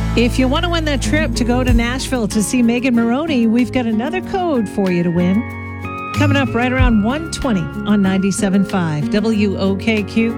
If you want to win that trip to go to Nashville to see Megan Moroney, we've got another code for you to win. Coming up right around 1:20 on 97.5 WOKQ.